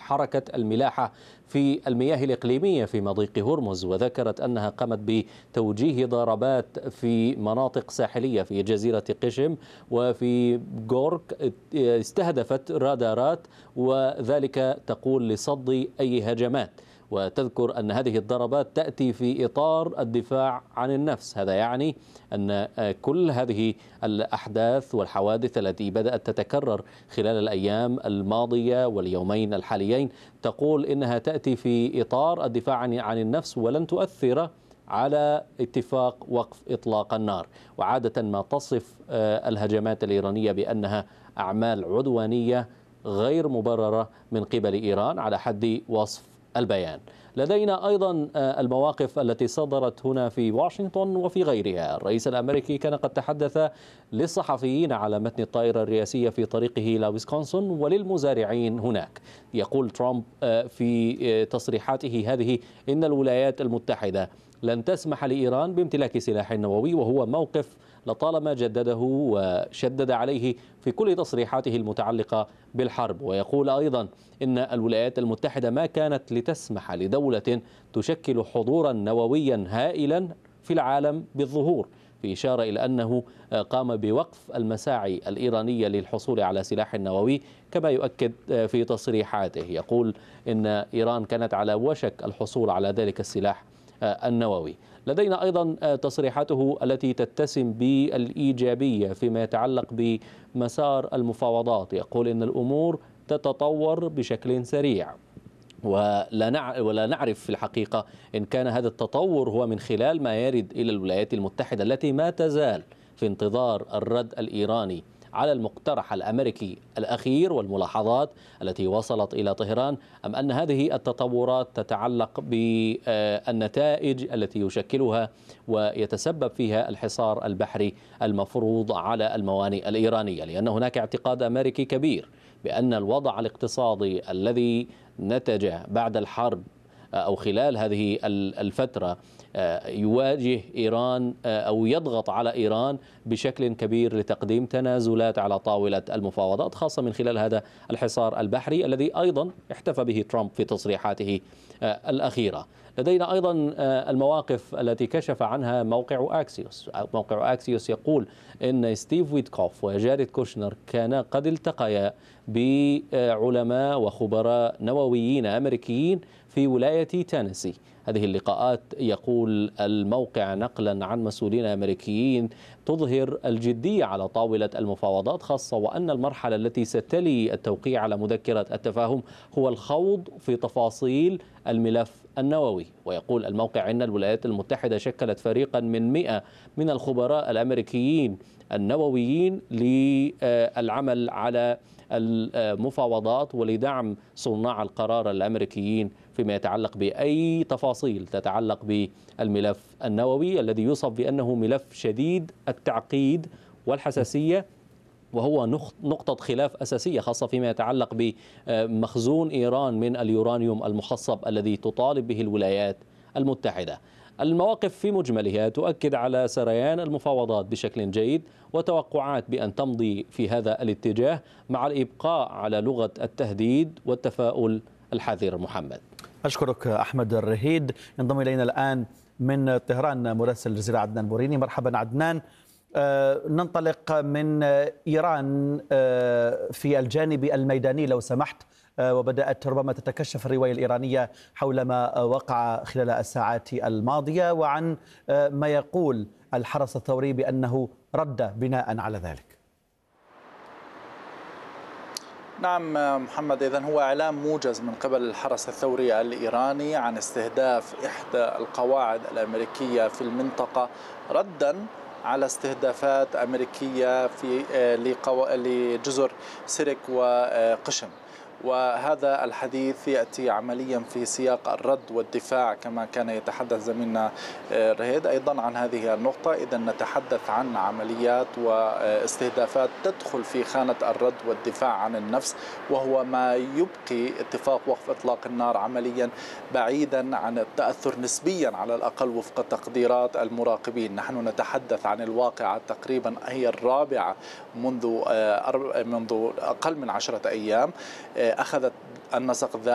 حركة الملاحة في المياه الإقليمية في مضيق هرمز، وذكرت أنها قامت بتوجيه ضربات في مناطق ساحلية في جزيرة قشم وفي غورك، استهدفت رادارات، وذلك تقول لصد أي هجمات. وتذكر أن هذه الضربات تأتي في إطار الدفاع عن النفس. هذا يعني أن كل هذه الأحداث والحوادث التي بدأت تتكرر خلال الأيام الماضية واليومين الحاليين تقول إنها تأتي في إطار الدفاع عن النفس ولن تؤثر على اتفاق وقف إطلاق النار. وعادة ما تصف الهجمات الإيرانية بأنها أعمال عدوانية غير مبررة من قبل إيران على حد وصف البيان. لدينا أيضا المواقف التي صدرت هنا في واشنطن وفي غيرها. الرئيس الأمريكي كان قد تحدث للصحفيين على متن الطائرة الرئاسية في طريقه إلى ويسكونسن وللمزارعين هناك. يقول ترامب في تصريحاته هذه إن الولايات المتحدة لن تسمح لإيران بامتلاك سلاح نووي، وهو موقف لطالما جدده وشدد عليه في كل تصريحاته المتعلقة بالحرب. ويقول أيضا إن الولايات المتحدة ما كانت لتسمح لدولة تشكل حضورا نوويا هائلا في العالم بالظهور، في إشارة إلى أنه قام بوقف المساعي الإيرانية للحصول على سلاح نووي. كما يؤكد في تصريحاته يقول إن إيران كانت على وشك الحصول على ذلك السلاح النووي. لدينا أيضا تصريحاته التي تتسم بالإيجابية فيما يتعلق بمسار المفاوضات. يقول إن الأمور تتطور بشكل سريع، ولا نعرف في الحقيقة إن كان هذا التطور هو من خلال ما يرد إلى الولايات المتحدة التي ما تزال في انتظار الرد الإيراني على المقترح الأمريكي الأخير والملاحظات التي وصلت إلى طهران، أم أن هذه التطورات تتعلق بالنتائج التي يشكلها ويتسبب فيها الحصار البحري المفروض على الموانئ الإيرانية. لأن هناك اعتقاد أمريكي كبير بأن الوضع الاقتصادي الذي نتج بعد الحرب أو خلال هذه الفترة يواجه إيران أو يضغط على إيران بشكل كبير لتقديم تنازلات على طاولة المفاوضات، خاصة من خلال هذا الحصار البحري الذي أيضا احتفى به ترامب في تصريحاته الأخيرة. لدينا أيضا المواقف التي كشف عنها موقع أكسيوس. موقع أكسيوس يقول إن ستيف ويتكوف وجاريد كوشنر كانا قد التقيا بعلماء وخبراء نوويين أمريكيين في ولاية تينيسي. هذه اللقاءات يقول الموقع نقلا عن مسؤولين أمريكيين تظهر الجدية على طاولة المفاوضات، خاصة وأن المرحلة التي ستلي التوقيع على مذكرة التفاهم هو الخوض في تفاصيل الملف النووي. ويقول الموقع إن الولايات المتحدة شكلت فريقا من 100 من الخبراء الأمريكيين النوويين للعمل على المفاوضات ولدعم صناع القرار الأمريكيين فيما يتعلق بأي تفاصيل تتعلق بالملف النووي الذي يوصف بأنه ملف شديد التعقيد والحساسية، وهو نقطة خلاف أساسية خاصة فيما يتعلق بمخزون إيران من اليورانيوم المخصب الذي تطالب به الولايات المتحدة. المواقف في مجملها تؤكد على سريان المفاوضات بشكل جيد وتوقعات بأن تمضي في هذا الاتجاه مع الإبقاء على لغة التهديد والتفاؤل الحذر. محمد، أشكرك أحمد الرهيد. ينضم إلينا الآن من طهران مراسل الجزيرة عدنان بوريني. مرحبا عدنان. ننطلق من إيران في الجانب الميداني لو سمحت، وبدأت ربما تتكشف الرواية الإيرانية حول ما وقع خلال الساعات الماضية وعن ما يقول الحرس الثوري بأنه رد بناء على ذلك. نعم محمد، إذن هو إعلام موجز من قبل الحرس الثوري الإيراني عن استهداف إحدى القواعد الأمريكية في المنطقة ردا على استهدافات أمريكية لجزر سيرك وقشم. وهذا الحديث يأتي عمليا في سياق الرد والدفاع كما كان يتحدث زميلنا رهيد أيضا عن هذه النقطة. إذا نتحدث عن عمليات واستهدافات تدخل في خانة الرد والدفاع عن النفس، وهو ما يبقي اتفاق وقف إطلاق النار عمليا بعيدا عن التأثر نسبيا على الأقل وفق تقديرات المراقبين. نحن نتحدث عن الواقعة تقريبا هي الرابعة منذ أقل من 10 أيام أخذت النسق